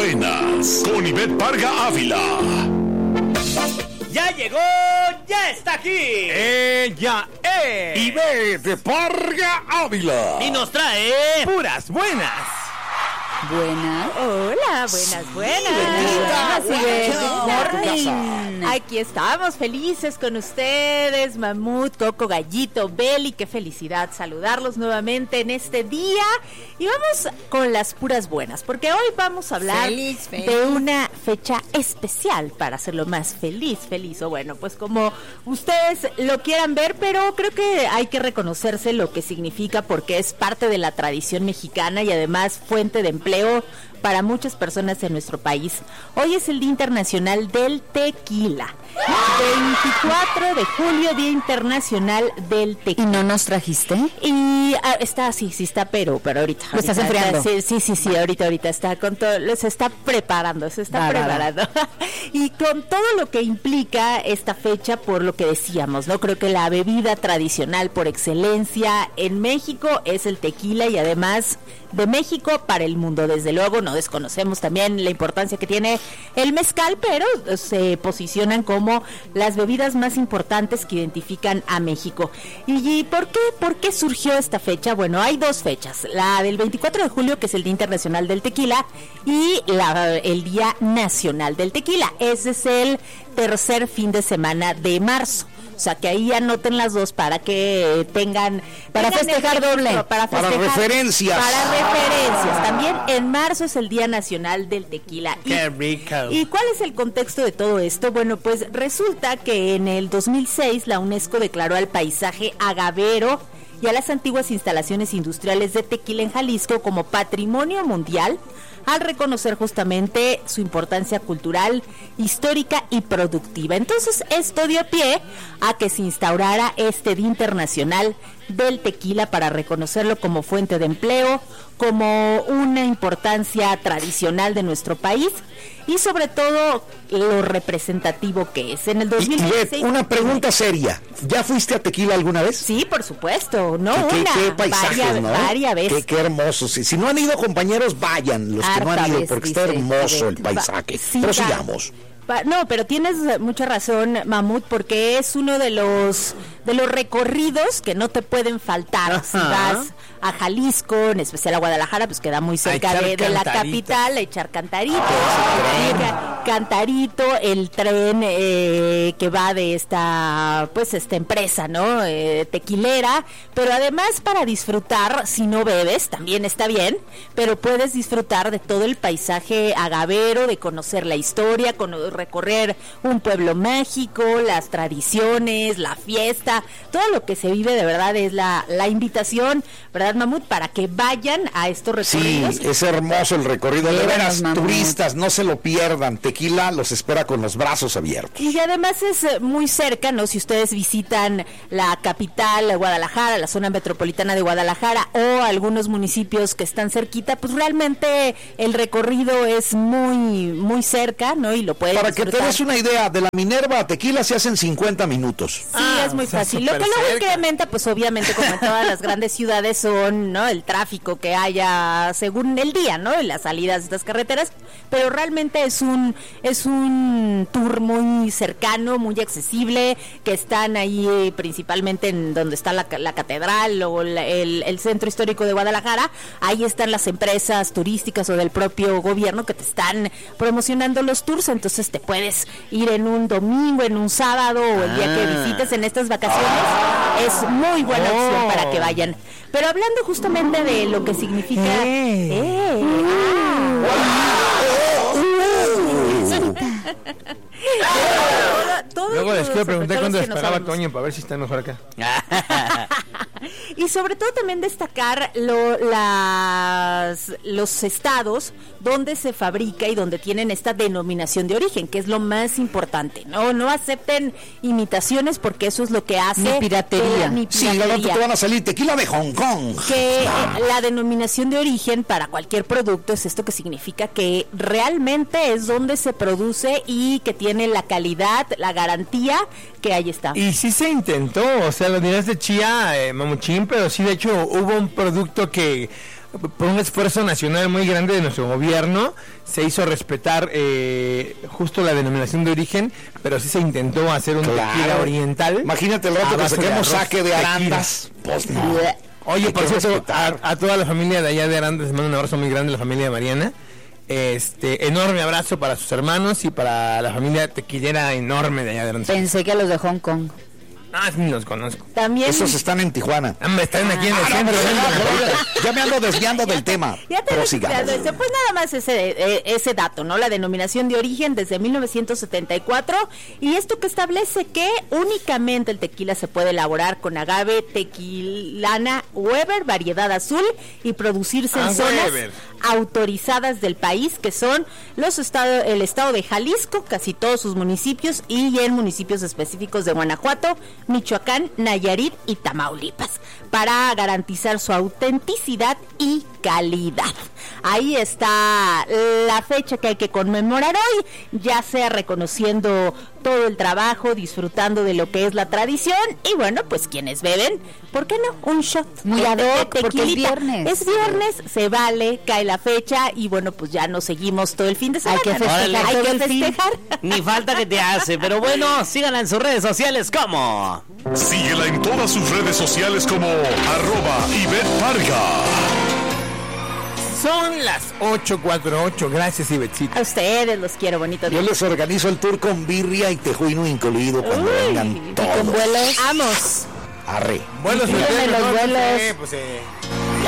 Buenas, con Ivette Parga Ávila. ¡Ya llegó! ¡Ya está aquí! ¡Ella es! Ivette Parga Ávila. Y nos trae... ¡Puras buenas! Buenas. Hola, buenas. Good morning. Aquí estamos, felices con ustedes, Mamut, Coco, Gallito, Beli, qué felicidad saludarlos nuevamente en este día. Y vamos con las puras buenas, porque hoy vamos a hablar Feliz. de una fecha especial para hacerlo más feliz, o bueno, pues como ustedes lo quieran ver, pero creo que hay que reconocerse lo que significa porque es parte de la tradición mexicana y además fuente de empleo para muchas personas en nuestro país. Hoy es el Día Internacional del Tequila. 24 de julio, Día Internacional del Tequila. ¿Y no nos trajiste? Y está, sí está, pero ahorita. ¿Lo estás enfriando? Sí, ahorita está con todo, se está preparando. Y con todo lo que implica esta fecha, por lo que decíamos, ¿no? Creo que la bebida tradicional por excelencia en México es el tequila y además de México para el mundo. Desde luego no desconocemos también la importancia que tiene el mezcal, pero se posicionan como las bebidas más importantes que identifican a México. ¿Y por qué surgió esta fecha? Bueno, hay dos fechas, la del 24 de julio, que es el Día Internacional del Tequila, y el Día Nacional del Tequila. Ese es el tercer fin de semana de marzo. O sea, que ahí anoten las dos para que tengan festejar doble. Para referencias. Para referencias. También en marzo es el Día Nacional del Tequila. ¡Qué rico! ¿Y cuál es el contexto de todo esto? Bueno, pues resulta que en el 2006 la UNESCO declaró al paisaje agavero y a las antiguas instalaciones industriales de tequila en Jalisco como patrimonio mundial, al reconocer justamente su importancia cultural, histórica y productiva. Entonces esto dio pie a que se instaurara este Día Internacional del Tequila para reconocerlo como fuente de empleo, como una importancia tradicional de nuestro país y sobre todo lo representativo que es. En el 2016... Una pregunta seria, ¿ya fuiste a Tequila alguna vez? Sí, por supuesto, no ¿Qué paisajes, varias veces. Qué hermoso. Si no han ido, compañeros, vayan, los que no han ido, porque está hermoso el paisaje. Sí, pero sigamos. No, pero tienes mucha razón, Mamut, porque es uno de los recorridos que no te pueden faltar. Ajá. Si vas a Jalisco, en especial a Guadalajara, pues queda muy cerca de la capital, a echar cantarito, el tren que va de esta empresa, ¿no? Tequilera, pero además para disfrutar, si no bebes, también está bien, pero puedes disfrutar de todo el paisaje agavero, de conocer la historia, recorrer un pueblo mágico, las tradiciones, la fiesta, todo lo que se vive. De verdad es la invitación, ¿verdad, Mamut? Para que vayan a estos recorridos. Sí, es hermoso el recorrido, de veras, Mamut. turistas, no se lo pierdan. Tequila los espera con los brazos abiertos. Y además es muy cerca, ¿no? Si ustedes visitan la capital, Guadalajara, la zona metropolitana de Guadalajara o algunos municipios que están cerquita, pues realmente el recorrido es muy cerca, ¿no? Y lo pueden Para que te disfrutar. des una idea, de la Minerva a Tequila se hacen 50 minutos. Sí, es muy fácil. Lo que luego cerca. incrementa, pues obviamente, como en todas las grandes ciudades, son, ¿no?, el tráfico que haya según el día, ¿no?, y las salidas de estas carreteras, pero realmente es un tour muy cercano, muy accesible, que están ahí principalmente en donde está la catedral o el centro histórico de Guadalajara. Ahí están las empresas turísticas o del propio gobierno que te están promocionando los tours, entonces te puedes ir en un domingo, en un sábado o el día que visites en estas vacaciones. Es muy buena opción para que vayan. Pero hablando justamente de lo que significa... Luego les quiero preguntar cuándo esperaba Toño para ver si está mejor acá. Y sobre todo también destacar los estados donde se fabrica y donde tienen esta denominación de origen, que es lo más importante. No acepten imitaciones, porque eso es lo que hace Ni piratería. Sí, no te van a salir tequila de Hong Kong. Que la denominación de origen para cualquier producto es esto, que significa que realmente es donde se produce y que tiene la calidad, la garantía, que ahí está. Y sí se intentó, o sea, lo dirás de chía, mamuchín, pero sí, de hecho, hubo un producto que por un esfuerzo nacional muy grande de nuestro gobierno, se hizo respetar justo la denominación de origen, pero sí se intentó hacer un tequila oriental. Imagínate el rato que saquemos saque de Arandas. Pues no. Oye, por cierto, a toda la familia de allá de Arandas, les mando un abrazo muy grande, la familia de Mariana. Enorme abrazo para sus hermanos y para la familia tequilera enorme de allá de Arandas. Pensé que los de Hong Kong. Ah, sí, los conozco. También. Esos están en Tijuana. Están aquí en el centro. Ya me ando desviando del tema. Ya te pues nada más ese dato, ¿no? La denominación de origen desde 1974, y esto que establece que únicamente el tequila se puede elaborar con agave tequilana Weber, variedad azul, y producirse en zonas autorizadas del país, que son el estado de Jalisco, casi todos sus municipios, y en municipios específicos de Guanajuato, Michoacán, Nayarit y Tamaulipas, para garantizar su autenticidad y calidad. Ahí está la fecha que hay que conmemorar hoy, ya sea reconociendo todo el trabajo, disfrutando de lo que es la tradición, y bueno, pues quienes beben, ¿por qué no? Un shot. Muy ad hoc, porque es viernes. Es viernes, se vale, cae la fecha, y bueno, pues ya nos seguimos todo el fin de semana. Hay que festejar. Hay que festejar. Ni falta que te hace, pero bueno, síganla en sus redes sociales como... Síguela en todas sus redes sociales como @IvetteParga. Son las 8:48. Gracias, Ivetsita. A ustedes los quiero, bonitos. Yo les organizo el tour con birria y tejuino incluido cuando vengan todos. Con vuelos. Vamos. Arre. Vuelos, los vuelos.